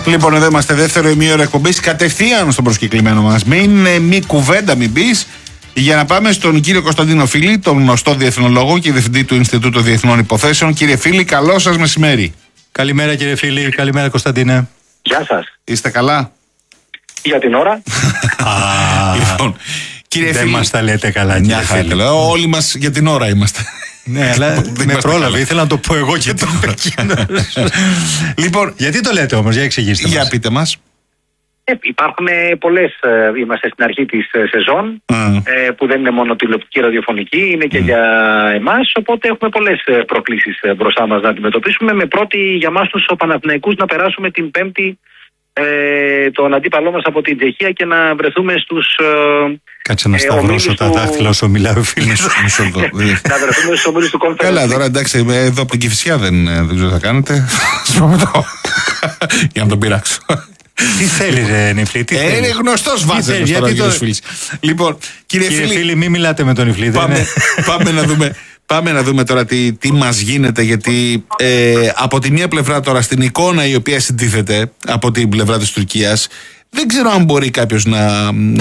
Λοιπόν, εδώ είμαστε, δεύτερο ημίωρο εκπομπής. Κατευθείαν στον προσκεκλημένο μας. Μη κουβέντα, μην πεις. Για να πάμε στον κύριο Κωνσταντίνο Φίλη, τον γνωστό διεθνολόγο και διευθυντή του Ινστιτούτου Διεθνών Υποθέσεων. Κύριε Φίλη, καλό σας μεσημέρι. Καλημέρα, κύριε Φίλη. Καλημέρα, Κωνσταντίνε. Γεια σας. Είστε καλά? Για την ώρα. Λοιπόν, κύριε δεν Φίλη, μας τα λέτε καλά, κύριε Φίλη. Όλοι μας για την ώρα είμαστε. Ναι, αλλά με πρόλαβε. Ήθελα να το πω εγώ και το Λοιπόν, γιατί το λέτε όμως, για εξηγήστε μας. Για πείτε μας. Υπάρχουν πολλές, είμαστε στην αρχή της σεζόν, που δεν είναι μόνο τηλεοπτική ραδιοφωνική, είναι και για εμάς, οπότε έχουμε πολλές προκλήσεις μπροστά μας να αντιμετωπίσουμε, με πρώτη για μας τους Παναθηναϊκούς να περάσουμε την Πέμπτη τον αντίπαλό μας από την Τσεχία και να βρεθούμε στους κάτσε να σταυρώσω τα δάχτυλα όσο μιλάει ο φίλος. Να βρεθούμε στους ομίλους του Conference. Καλά, τώρα εντάξει, εδώ από την Κηφισιά δεν ξέρω τι θα κάνετε. Για να τον πειράξω. Τι θέλει, Νιφλή, τι θέλει. Είναι γνωστός βάζελος τώρα ο κύριος Φίλης. Λοιπόν, κύριε Φίλη, μην μιλάτε με τον Νιφλή. Πάμε να δούμε τώρα τι μας γίνεται, γιατί από τη μία πλευρά τώρα στην εικόνα η οποία συντίθεται από την πλευρά της Τουρκίας, δεν ξέρω αν μπορεί κάποιος να